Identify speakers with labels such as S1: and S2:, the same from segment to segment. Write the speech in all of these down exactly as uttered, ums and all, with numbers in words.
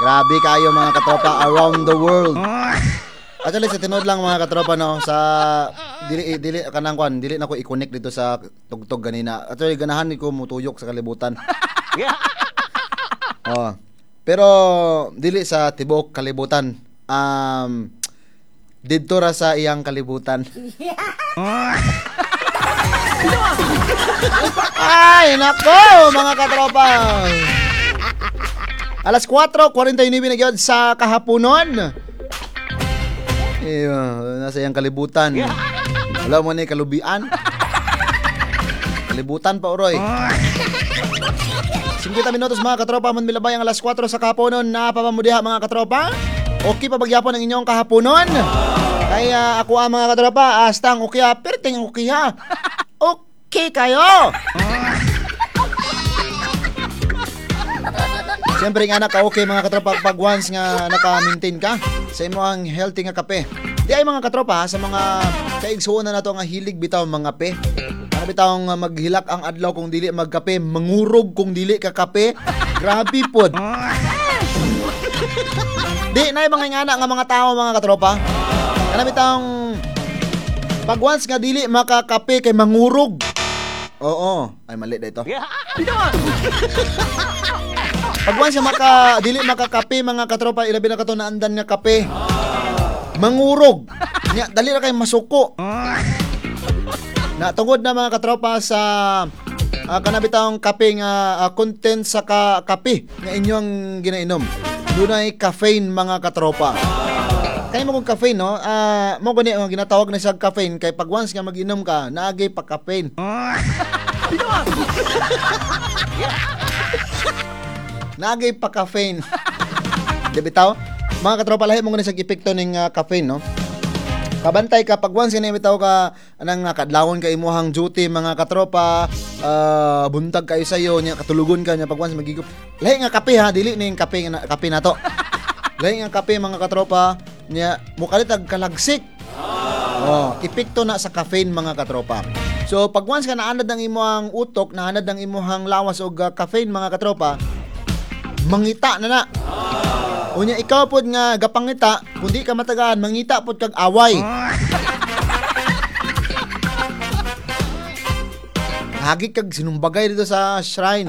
S1: Grabe kayo mga katropa around the world. Actually sa tinod lang mga katropa no sa dili dili kanang kwan dili na ko i-connect dito sa tugtog ganina. Actually ganahan ni ko mutuyok sa kalibutan. Oh. Pero dili sa tibuok kalibutan. Um didto ra sa iyang kalibutan. Ay nako mga katropa. Alas kwatro kuwarenta y nueve na gyud sa kahaponon. Eh, nasa iyang kalibutan. Wala mo ni kalubian. Kalibutan pa uroy. fifty minutos mga katropa, man milabay ang alas kwatro sa kahaponon. Napapamudiha mga katropa. Okay pa bagyapon ang inyong kahaponon. Kaya ako ang mga katropa, astang okay ha, perting okay ha. Okay kayo. Siyempre nga naka okay mga katropa pag once nga naka-maintain ka sa imo ang healthy nga kape. Di ay mga katropa sa mga kaigsuon na nato nga hilig bitaw mga kape. Ano bitaw nga maghilak ang adlaw kung dili magkape, mangurog kung dili ka kape. Grabe pod. Di na mga ingana nga mga tao mga katropa. Ano bitaw pag once nga dili makakape kay mangurog. Oo, ay mali dito. Pag once maka dili makakape mga katropa, ilabi na kato na andan nga kape. Mangurog. Nya dali ra kay masuko. Na tungod na mga katropa sa uh, kanabitang kape nga uh, content sa ka kape nga inyong ginainom. Dunay caffeine mga katropa. Kaya mo kung caffeine no, uh, mo gani ang ginatawag na sa caffeine kay pag once nga mag-inom ka, naagay pa caffeine. Nagay pa caffeine. Di bitaw? Mga katropa lahi mo gani sa epekto ning uh, caffeine no. Kabantay ka pag once nga bitaw ka anang uh, kadlawon ka imuhang duty mga katropa, uh, buntag kayo sayo nya katulugon ka nya pag once magigop. Lahi nga kape ha, dili ning kape nga kape nato. Lahi nga kape mga katropa nya mukalit ag kalagsik. Oh, epekto na sa caffeine mga katropa. So pag once ka naanad ang imuhang utok, naanad ang imuhang lawas og uh, caffeine mga katropa, mangita na na. Unya ikaw pod nga gapangita, kundi ka matagaan, mangita pod kag away. Hagi kag sinumbagay dito sa shrine.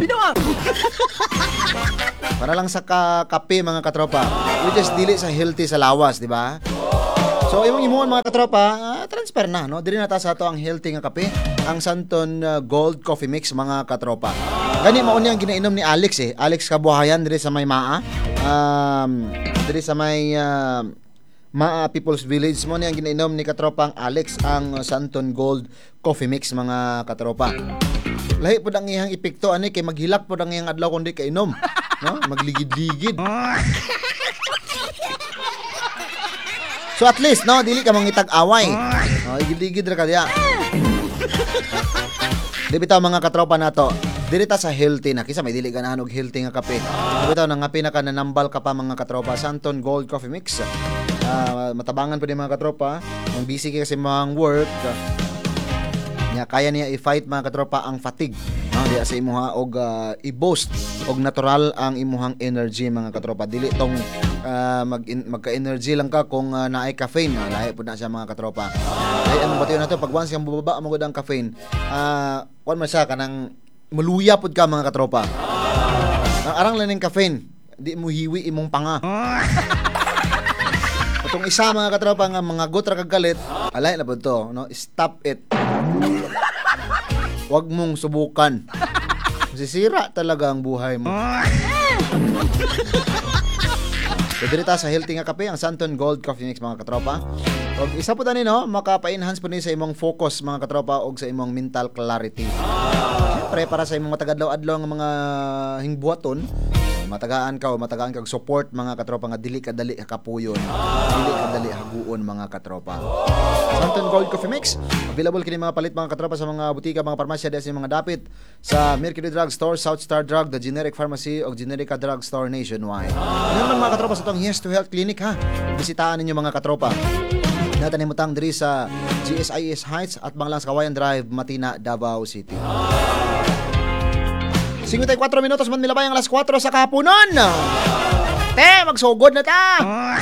S1: Para lang sa ka kape mga katropa. We just dili sa healthy sa lawas, di ba? So imong imuon mga katropa, uh, transfer na no. Dili na ta sa ato ang healthy nga kape, ang Santon uh, Gold Coffee Mix mga katropa. Gani mao ni ang ginainom ni Alex eh. Alex Kabuhayan diri sa may Maa. Um, diri sa may uh, Maa People's Village mo ni ang ginainom ni katropang Alex ang Santon Gold Coffee Mix mga katropa. Lahi pud ang iyang epekto ani kay maghilak pud ang iyang adlaw kundi kainom, no? Magligid-ligid. So at least no, dili ka mangitag away. No, igid-ligid ra ka diya. Di bitaw mga katropa nato. Dili ta sa healthy na kisa may dili ganahan og healthy nga kape. Di bitaw nang nga pinaka nanambal ka pa mga katropa, Santon Gold Coffee Mix. Uh, matabangan pa din mga katropa. Ang busy kay kasi mga work. Nya kaya niya i-fight mga katropa ang fatigue. No, di sa imuha og uh, i-boost og natural ang imuhang energy mga katropa. Dili tong uh, mag magka-energy lang ka kung uh, naay caffeine. No? Lahi pud na siya mga katropa. Ay ang batiyon nato pag once kang bubaba mo ang caffeine, uh, wan man siya kanang maluya pud ka mga katropa. Ang arang lang ng caffeine, di mo hiwi imong panga. Itong isa mga katropa nga mga gotra kag galit, alay na pud to, no? Stop it. Huwag mong subukan. Masisira talaga ang buhay mo. So dito sa healthy nga kape, ang Santon Gold Coffee Mix mga katropa. Og isa po tani no, makapa-enhance po ni sa imong focus mga katropa og sa imong mental clarity. Siyempre para sa imong matag-adlaw-adlaw nga mga hingbuhaton, matagaan ka o matagaan kag support mga katropa nga dili ka dali kapuyon, dili ka dali haguon mga katropa. Santon Gold Coffee Mix available kini mga palit mga katropa sa mga butika, mga parmasya diha sa mga dapit sa Mercury Drug Store, South Star Drug, The Generic Pharmacy ug Generica Drug Store nationwide. Ano man mga katropa sa tong Yes to Health Clinic ha. Bisitahan ninyo mga katropa. Natanimutang diri sa G S I S Heights at Banglang Kawayan Drive, Matina, Davao City. fifty-four minutos man milabay ang alas kwatro sa kahaponon. Te, magsugod na ta.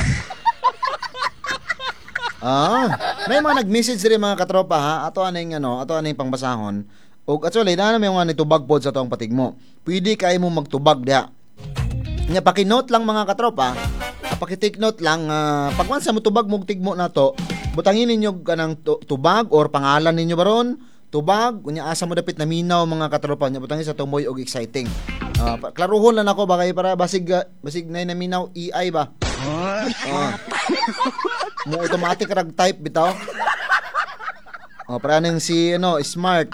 S1: Ah, may mga nag-message rin mga katropa ha. Ato aning ano, ato aning pangbasahon. Og actually na may mga nitubag pod sa tuong patig mo. Pwede kay mo magtubag diha. Nya paki-note lang mga katropa. Paki-take note lang uh, pag once mo tubag mo tigmo na to, butangin ninyo kanang tubag or pangalan ninyo baron. Tubag, unya asa mo dapit na minaw mga katropa nya butangin sa tumoy og exciting. Uh, klaruhon lang ako bagay para basig uh, basig nay na minaw E I ba. Uh, mo automatic rag type bitaw. Oh, para nang si ano, smart.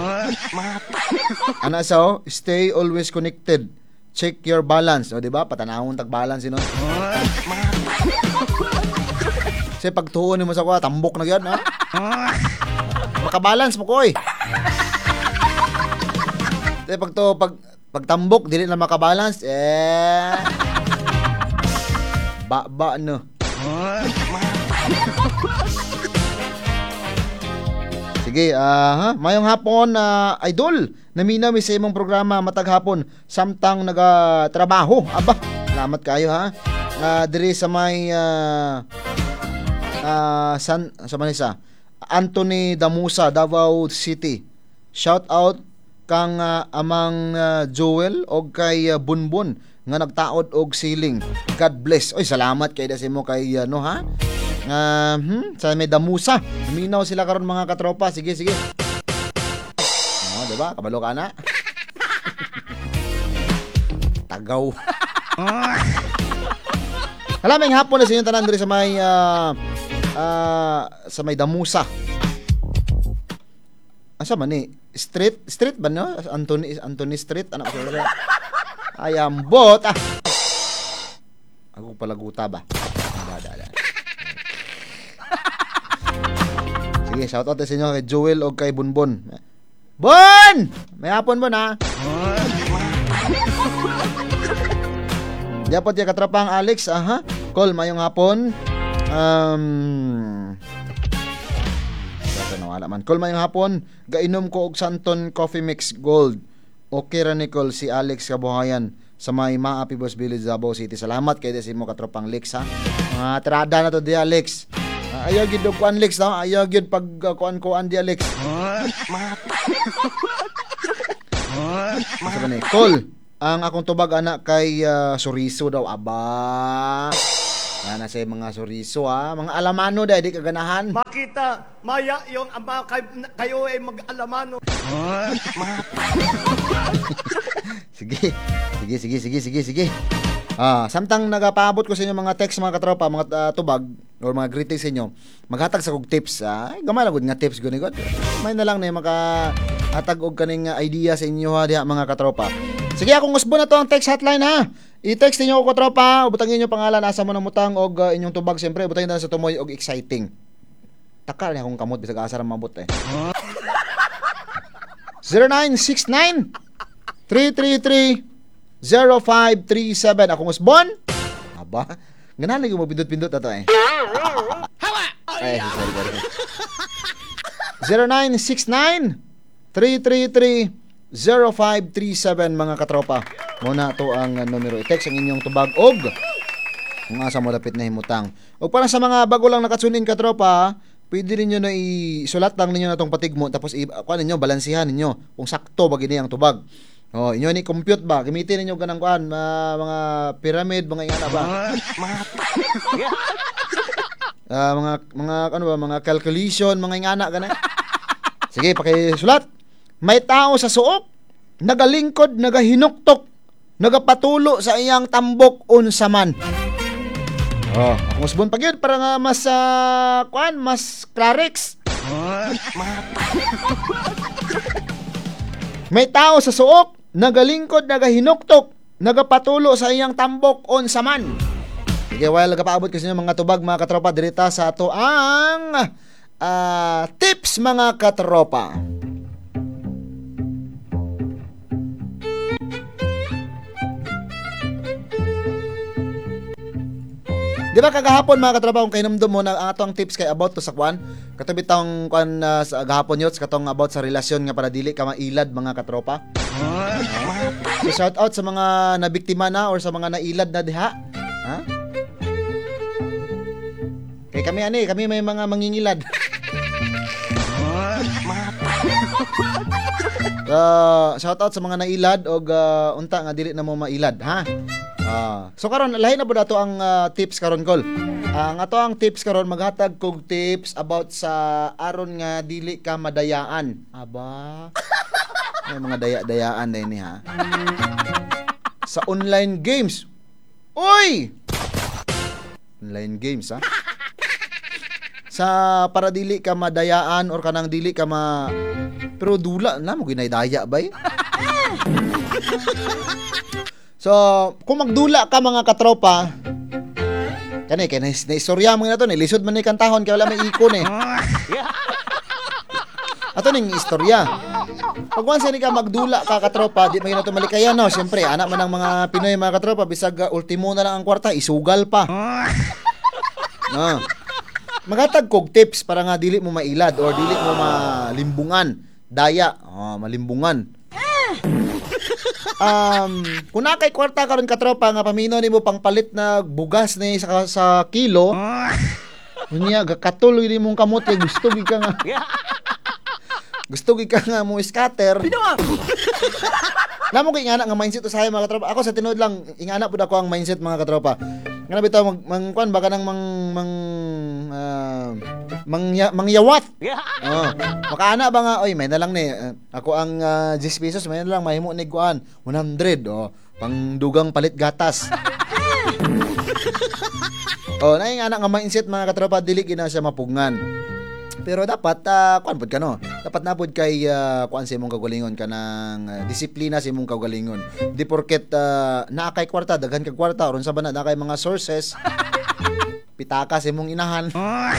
S1: Ana so, stay always connected. Check your balance, o di ba? Patanahon tag balance sino. Kasi pag tuon mo sa kuha, tambok na gyud, ha? Maka-balance mo koy. Kasi pag to pag pag tambok dili na maka-balance, eh ba ba no. Sige, ah, uh, ha? Mayong hapon, uh, idol. Naminaw mi sa imong programa matag hapon samtang nagatrabaho. Aba, salamat kayo ha. Uh, diri sa may uh, uh, San sa Manisa. Anthony Damusa, Davao City. Shout out kang uh, amang uh, Joel og kay uh, Bunbun nga nagtaod og siling. God bless. Oy, salamat kay dasi mo kay uh, no ha. Uh, hmm, sa may Damusa. Minaw sila karon mga katropa. Sige, sige. Oh, diba? Kabalo ka na. Tagaw. Halaming hapon na sa inyong tanan diri sa may uh, uh, sa may Damusa. Asa man ni? Street, street ba no? Anthony Anthony Street ano kasi wala. Ayambot ah. Ako palaguta ba? Dada. Sige, shout out sa inyo kay Joel o kay Bunbon. Bon! May hapon mo na. Dapat yung katrapang Alex, aha. Call, mayong hapon. Um, Ito nawala man. Call, mayong hapon. Gainom ko og Santon Coffee Mix Gold. Okay ra ni call si Alex Kabuhayan sa may Maapi Boss Village, Davao City. Salamat kay desi mo katropang Lex ha. Mga uh, tirada na to di Alex. Uh, ayaw gid og kuan Lex no. Ayaw gid pag uh, kuan-kuan di Alex. Masa ba ni? Call. Ang akong tubag anak kay uh, Soriso daw. Aba. Yan na sa mga Soriso ha. Mga alamano dahil di kaganahan.
S2: Makita, maya yung ama kay, kayo ay mag-alamano.
S1: Sige. Sige, sige, sige, sige, sige. Ah, samtang nagapaabot ko sa inyo mga text mga katropa, mga uh, tubag or mga greetings sa inyo, maghatag sa kog tips. Ah. Ay, gamay lang gud nga tips guni gud. May na lang na maka hatag og kaning idea sa inyo ha diha mga katropa. Sige, akong usbo na to ang text hotline ha. I-text niyo ko katropa, butangin niyo pangalan asa mo namutang og uh, inyong tubag siyempre, butangin na sa tumoy og exciting. Taka ni akong kamot bisag asa ra mabot eh. zero nine six nine three three three zero five three seven. Akong usbon. Aba, ganan lagi mo pindot-pindot ato eh. Hawa. Ay, sorry, sorry. zero nine six nine three three three zero five three seven mga katropa. Muna to ang uh, numero. I-text ang inyong tubag og kung asa mo dapit na himutang. O para sa mga bago lang nakatsunin katropa, pwede ninyo na isulat lang ninyo na tong patigmo tapos kuan ninyo balansihan ninyo kung sakto ba gini ang tubag. Oh, inyo ni compute ba? Gamitin ninyo ganang kuan uh, mga pyramid, mga ingana ba? uh, mga mga ano ba, mga calculation, mga ingana ganay. Sige, pakisulat. May tao sa suok, nagalingkod, nagahinuktok, nagapatulo sa iyang tambok unsa man. Oh, musbon pa gyud para nga mas uh, kuan, mas clarix. May tao sa suok, nagalingkod, nagahinuktok, nagapatulo sa iyang tambok unsa man. Sige, while nagapaabot kasi ng mga tubag mga katropa dirita sa ato ang uh, tips mga katropa. Di ba kagahapon mga katropa kung kainumdum mo na ang atong tips kay about to sa kwan katabi tong kwan uh, sa gahapon yots katong about sa relasyon nga para dili ka mailad mga katropa. So shout out sa mga nabiktima na or sa mga nailad na diha. Ha? Kaya kami ani, kami may mga mangingilad. uh, shout out sa mga nailad og uh, unta nga dili na mo mailad, ha? Uh, so karon lahi na pud ato ang uh, tips karon kol. Ang ato ang tips karon maghatag kog tips about sa aron nga dili ka madayaan. Aba. May mga daya-dayaan din ni ha. Sa online games. Oy! Online games ha. Sa para dili ka madayaan or kanang dili ka ma pero dula na mo ginaydaya ba eh? So, kung magdula ka mga katropa, kani kay na istorya mo na to ni lisod man ni kantahon kay wala may ikon eh. Ato ning istorya. Pag once ni ka magdula ka katropa, di man na to malikayan no. Syempre, anak man ng mga Pinoy mga katropa bisag uh, ultimo na lang ang kwarta, isugal pa. No. Maghatag kog tips para nga dili mo mailad or dili mo malimbungan, daya, oh, malimbungan. Um, kung na kay kwarta karon katropa nga pamino nimo pangpalit na bugas ni sa, sa kilo, unya gakatuloy ni mong kamot kay gusto gi ka nga. Gusto gi ka nga mo scatter. Namo kay ingana nga mindset usahay mga katropa. Ako sa tinuod lang ingana pud ako ang mindset mga katropa. Nga bitaw mag mangkuan baka nang mang mang uh, mangya, mangyawat. Oh, makaana ba nga oy may na lang ni uh, ako ang uh, ten pesos may na lang mahimo ni kuan one hundred oh pangdugang palit gatas. Oh, na ingana nga mindset mga katropa dili gina siya mapugngan. Pero dapat uh, kuan pud ka no. Dapat na pud kay uh, kuan sa imong kagalingon kanang uh, disiplina sa imong kagalingon. Di porket uh, naa kay kwarta daghan kay kwarta aron sa bana na kay mga sources. Pitaka sa imong inahan. uh,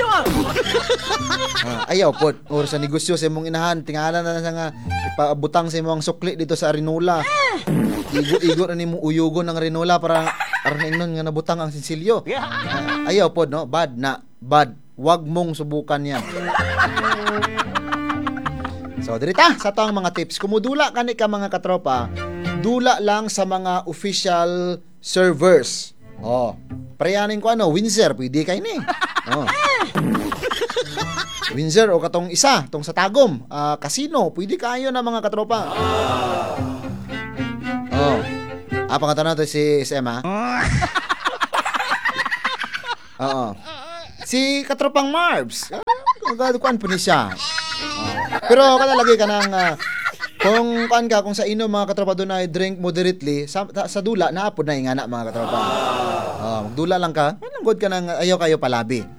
S1: ayaw pud or sa negosyo sa imong inahan tingalan na sa nga ipabutang sa imong sukli dito sa Arinola. Igo-igo na nimo uyugon ng Arinola para aron ingnon nga nabutang ang sinsilyo. Uh, ayaw pud no, bad na, bad. Wag mong subukan yan. So, dirita sa tong mga tips. Kumudula kani ka mga katropa, dula lang sa mga official servers. Oh, preyanin ko ano, Windsor, pwede kay ni. Oh. Windsor o katong isa, tong sa Tagum, uh, casino, pwede kayo na mga katropa. Oh. Ah, pangatanaw to si S M ha? Oo. Si katropang Marbs. Kuan po ni siya. Uh, pero kada lagi ka nang uh, kung kuan ka kung sa ino mga katropa doon ay drink moderately sa, sa dula naapod na ingana mga katropa. Uh, magdula lang ka. Anong good ka nang ayaw kayo palabi.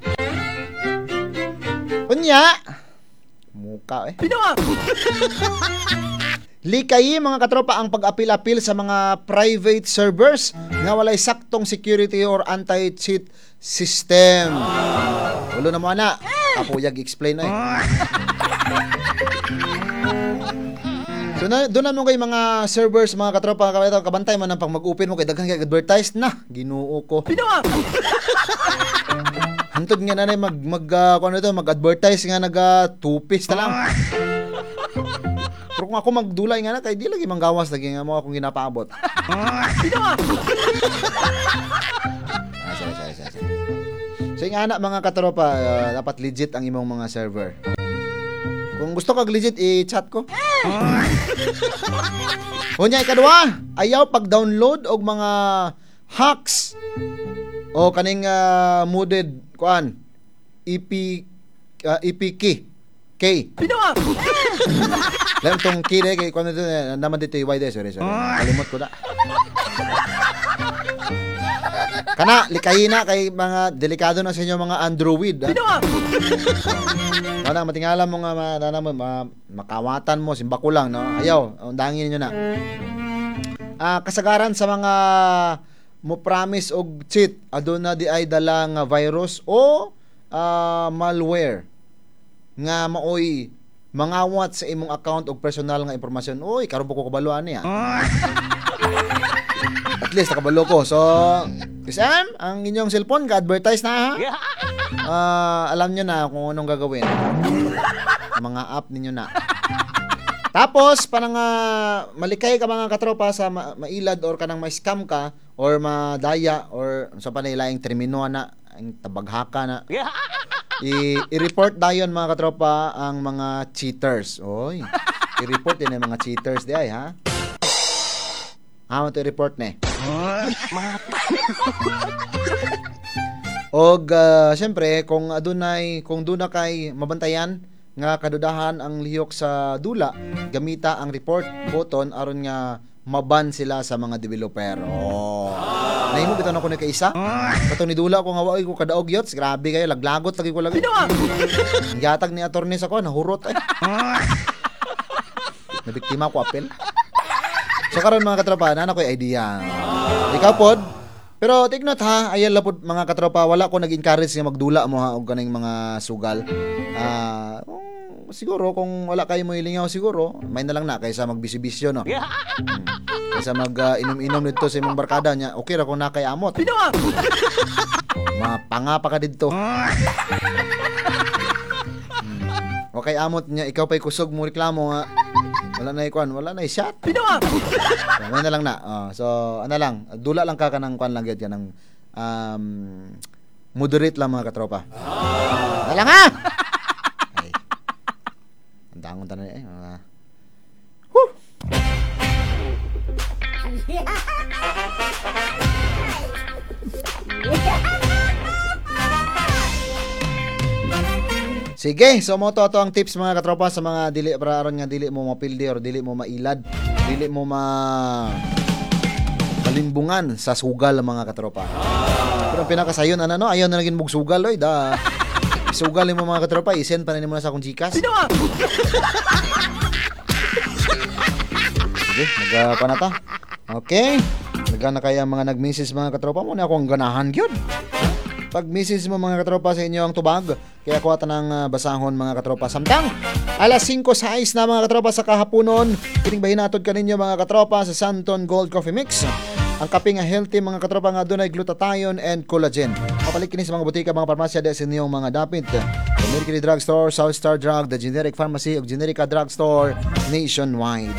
S1: Unya. Muka eh. Likay mga katropa ang pag-apil-apil sa mga private servers nga walay saktong security or anti-cheat system. Ulo na mo ana. Kapuyag explain ay. So na doon naman kay mga servers mga katropa kabantay kabantay man ang pag mag-open mo kay daghan kay advertise na Ginoo ko. Hantod nga nanay mag mag uh, kuno to mag-advertise nga naga two piece na lang. Pero kung ako magdulay nga na kay di lagi manggawas lagi nga mo akong ginapaabot. So yung anak mga katropa, uh, dapat legit ang imong mga server. Kung gusto kag legit, i-chat ko. Unya ikadua, ayaw pag-download og mga hacks o kaning uh, modded kuan E P uh, E P key. K. Lang tong key kay kuan dito naman dito i-wide sorry sorry. Kalimot ko na. Kana likayin na kay mga delikado na sa inyo mga Android. Wala matingala mo nga mana mo ma, makawatan mo simbako lang no. Ayaw, undangin niyo na. Ah kasagaran sa mga mo promise og cheat aduna di ay dala nga virus o uh, malware nga maoy mangawat sa imong account og personal nga impormasyon. Oy, karon ko kabaluan niya. At least nakabalo ko. So, Sam, ang inyong cellphone ga-advertise na ha. Uh, alam nyo na kung anong gagawin. Mga app ninyo na. Tapos, parang uh, malikay ka mga katropa sa ma- mailad or kanang ma-scam ka, or madaya or sa panay laing termino na ang tabaghaka na. I- i-report dayon mga katropa ang mga cheaters. Oy. I-report din ang mga cheaters di ay ha. Amo to i-report ne. Og uh, syempre kung adunay kung duna kay mabantayan nga kadudahan ang lihok sa dula, gamita ang report button aron nga maban sila sa mga developer. Oh. Nahimo bitaw na ko ni kaisa. Katong ni dula ko nga wa ko kadaog yots, grabe kayo laglagot lagi ko lagi. Ang yatag ni attorney sa ko nahurot ay. Nabiktima ko apel. So karon mga katropa, na ko'y idea. Ikaw pod. Pero take note ha, ayan lang pod mga katropa, wala ko nag-encourage nga magdula mo ha og kaning mga sugal. Ah, uh, siguro kung wala kayo mo ilingaw siguro, may na lang na kaysa magbisibisyo no. Hmm. Kaysa mag uh, inom-inom dito sa imong barkada nya, okay ra kung nakay amot. Mapanga pa ka dito. Hmm. Okay amot nya, ikaw pa'y kusog mo reklamo nga. Wala na ikuan, wala na i-shot. So, may na lang na. Oh, so, ano lang, dula lang ka ka ng kuan lang gyud yan ng um, moderate lang mga katropa. Ano lang ha? Ay. Ang dangon tanan eh. Uh, whew. Sige, so mo to, to ang tips mga katropa sa mga dili para aron nga dili mo mapildi or dili mo mailad, dili mo ma kalimbungan sa sugal mga katropa. Pero ang pinakasayon ano no, ayaw na naging mug sugal oy da. Sugal mo mga katropa, i-send pa na nimo na sa akong Gcash. Sige, naga pa na ta. Okay. Naga na kaya mga nag-message mga katropa mo na akong ganahan gyud. Pag message mo mga katropa sa inyo ang tubag, kaya kuha ta ng uh, basahon mga katropa. Samtang alas singko sais na mga katropa sa kahaponon, kining bahinatod kaninyo mga katropa sa Santon Gold Coffee Mix. Ang kape nga healthy mga katropa nga dunay glutathione and collagen. Mapalik kini sa mga butika, mga parmasya sa inyong mga dapit. American Drug Store, South Star Drug, The Generic Pharmacy ug Generica Drug Store nationwide.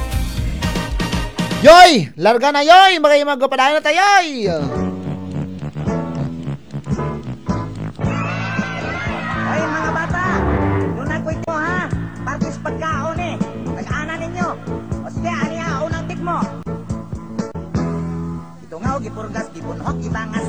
S1: Yoy! Larga na yoy! Magay magpadayon na tayoy!
S3: Pagkaon eh, nag-ana ninyo. O sige, ani ang unang tip mo. Ito nga, gipurgas, gibunhok, ibangas